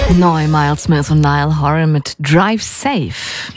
Neu Miles Smith und Niall Horan mit Drive Safe.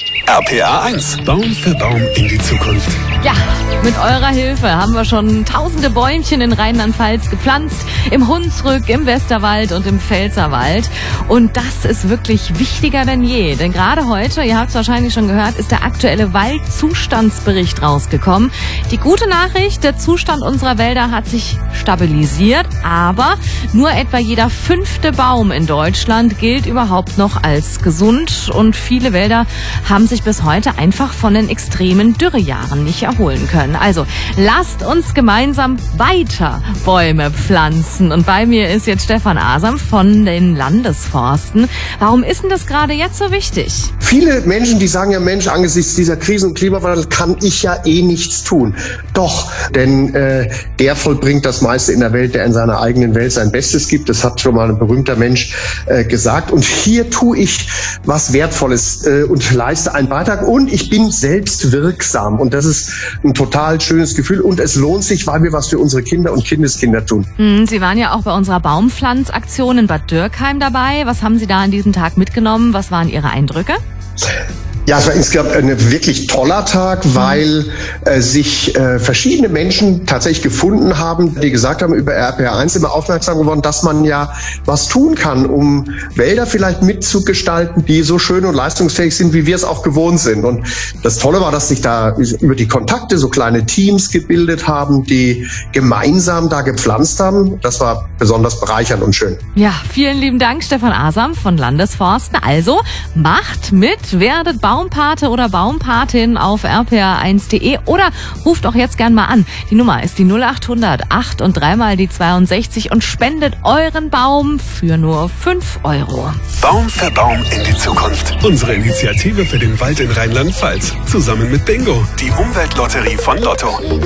RPA 1, Baum für Baum in die Zukunft. Ja, mit eurer Hilfe haben wir schon tausende Bäumchen in Rheinland-Pfalz gepflanzt. Im Hunsrück, im Westerwald und im Pfälzerwald. Und das ist wirklich wichtiger denn je. Denn gerade heute, ihr habt es wahrscheinlich schon gehört, ist der aktuelle Waldzustandsbericht rausgekommen. Die gute Nachricht, der Zustand unserer Wälder hat sich stabilisiert. Aber nur etwa jeder 5. Baum in Deutschland gilt überhaupt noch als gesund. Und viele Wälder haben sich bis heute einfach von den extremen Dürrejahren nicht erholen können. Also lasst uns gemeinsam weiter Bäume pflanzen. Und bei mir ist jetzt Stefan Asam von den Landesforsten. Warum ist denn das gerade jetzt so wichtig? Viele Menschen, die sagen ja, Mensch, angesichts dieser Krise und Klimawandel kann ich ja nichts tun. Doch, denn der vollbringt das meiste in der Welt, der in seiner eigenen Welt sein Bestes gibt. Das hat schon mal ein berühmter Mensch gesagt. Und hier tue ich was Wertvolles und leiste einen Beitrag. Und ich bin selbst wirksam. Und das ist ein total schönes Gefühl. Und es lohnt sich, weil wir was für unsere Kinder und Kindeskinder tun. Sie waren ja auch bei unserer Baumpflanzaktion in Bad Dürkheim dabei. Was haben Sie da an diesem Tag mitgenommen? Was waren Ihre Eindrücke? Ja, es war insgesamt ein wirklich toller Tag, weil sich verschiedene Menschen tatsächlich gefunden haben, die gesagt haben, über RPA 1 immer aufmerksam geworden, dass man ja was tun kann, um Wälder vielleicht mitzugestalten, die so schön und leistungsfähig sind, wie wir es auch gewohnt sind. Und das Tolle war, dass sich da über die Kontakte so kleine Teams gebildet haben, die gemeinsam da gepflanzt haben. Das war besonders bereichernd und schön. Ja, vielen lieben Dank, Stefan Asam von Landesforsten. Also macht mit, werdet Baumpate oder Baumpatin auf rpa1.de oder ruft auch jetzt gern mal an. Die Nummer ist die 0800 8 und 3 mal die 62 und spendet euren Baum für nur 5 €. Baum für Baum in die Zukunft. Unsere Initiative für den Wald in Rheinland-Pfalz. Zusammen mit Bingo, die Umweltlotterie von Lotto.